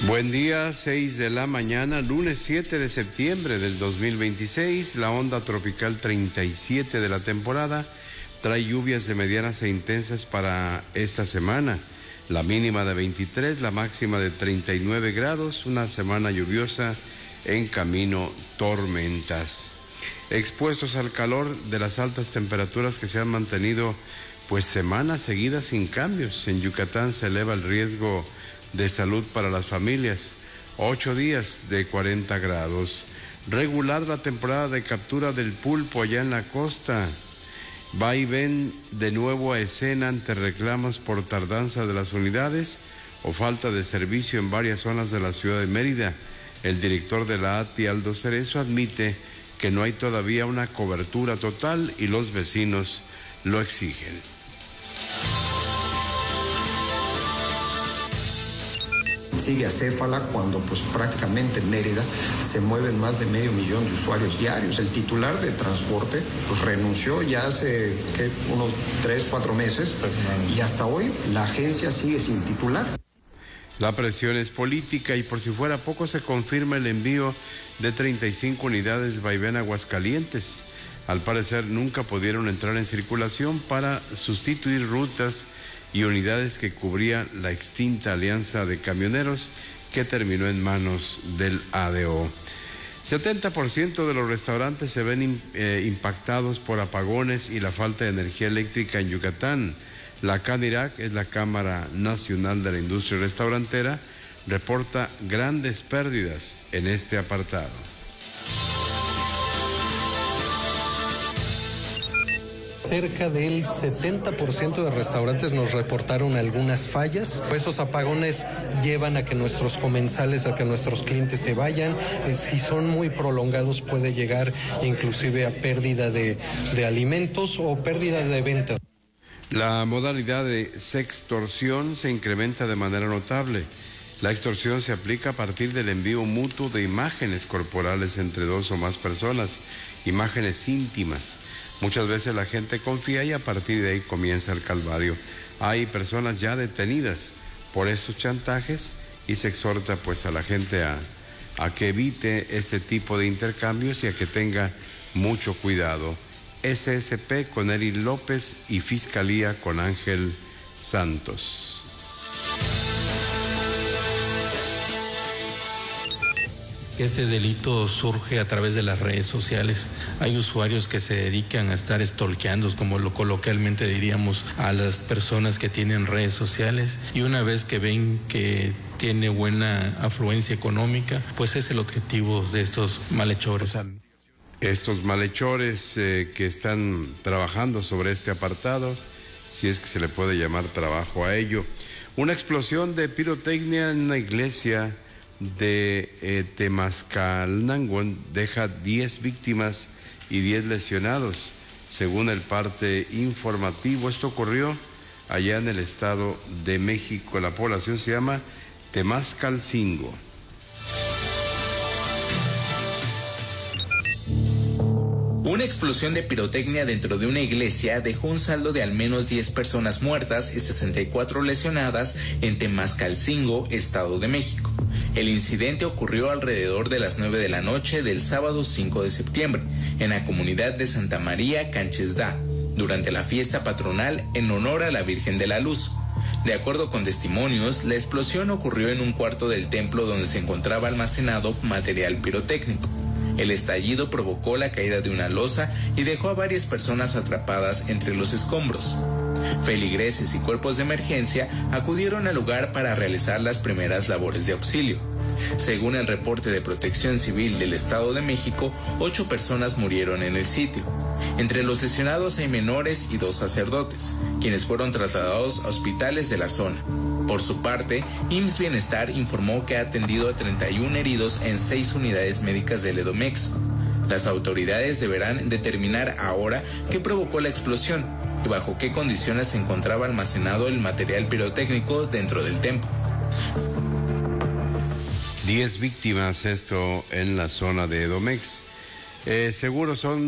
Buen día, 6 de la mañana, lunes 7 de septiembre del 2026, la onda tropical 37 de la temporada trae lluvias de medianas e intensas para esta semana, la mínima de 23, la máxima de 39 grados, una semana lluviosa en camino tormentas. Expuestos al calor de las altas temperaturas que se han mantenido pues semanas seguidas sin cambios, en Yucatán se eleva el riesgo de salud para las familias, 8 días de 40 grados. Regular la temporada de captura del pulpo allá en la costa. Va y ven de nuevo a escena ante reclamos por tardanza de las unidades o falta de servicio en varias zonas de la ciudad de Mérida. El director de la ATI, Aldo Cerezo, admite que no hay todavía una cobertura total y los vecinos lo exigen. Sigue acéfala cuando pues prácticamente en Mérida se mueven más de 500,000 de usuarios diarios. El titular de transporte pues renunció ya hace unos 3-4 meses y hasta hoy la agencia sigue sin titular. La presión es política y por si fuera poco se confirma el envío de 35 unidades Vaivén a Aguascalientes. Al parecer nunca pudieron entrar en circulación para sustituir rutas y unidades que cubría la extinta Alianza de Camioneros que terminó en manos del ADO. 70% de los restaurantes se ven impactados por apagones y la falta de energía eléctrica en Yucatán. La CANIRAC, es la Cámara Nacional de la Industria Restaurantera, reporta grandes pérdidas en este apartado. Cerca del 70% de restaurantes nos reportaron algunas fallas. Esos apagones llevan a que nuestros comensales, a que nuestros clientes se vayan. Si son muy prolongados puede llegar inclusive a pérdida de alimentos o pérdida de ventas. La modalidad de sextorsión se incrementa de manera notable. La extorsión se aplica a partir del envío mutuo de imágenes corporales entre dos o más personas, imágenes íntimas. Muchas veces la gente confía y a partir de ahí comienza el calvario. Hay personas ya detenidas por estos chantajes y se exhorta pues a la gente a que evite este tipo de intercambios y a que tenga mucho cuidado. SSP con Eri López y Fiscalía con Ángel Santos. Este delito surge a través de las redes sociales. Hay usuarios que se dedican a estar stalkeando, como lo coloquialmente diríamos, a las personas que tienen redes sociales, y una vez que ven que tiene buena afluencia económica, pues es el objetivo de estos malhechores. Estos malhechores que están trabajando sobre este apartado, si es que se le puede llamar trabajo a ello. Una explosión de pirotecnia en una iglesia de Temascalnango deja 10 víctimas y 10 lesionados, según el parte informativo. Esto ocurrió allá en el Estado de México. La población se llama Temascalcingo. Una explosión de pirotecnia dentro de una iglesia dejó un saldo de al menos 10 personas muertas y 64 lesionadas en Temascalcingo, Estado de México. El incidente ocurrió alrededor de las 9 de la noche del sábado 5 de septiembre, en la comunidad de Santa María Canchesdá, durante la fiesta patronal en honor a la Virgen de la Luz. De acuerdo con testimonios, la explosión ocurrió en un cuarto del templo donde se encontraba almacenado material pirotécnico. El estallido provocó la caída de una losa y dejó a varias personas atrapadas entre los escombros. Feligreses y cuerpos de emergencia acudieron al lugar para realizar las primeras labores de auxilio. Según el reporte de Protección Civil del Estado de México, 8 personas murieron en el sitio. Entre los lesionados hay menores y 2 sacerdotes, quienes fueron trasladados a hospitales de la zona. Por su parte, IMSS Bienestar informó que ha atendido a 31 heridos en 6 unidades médicas del Edomex. Las autoridades deberán determinar ahora qué provocó la explosión y bajo qué condiciones se encontraba almacenado el material pirotécnico dentro del templo. 10 víctimas, esto en la zona de Edomex. Seguro son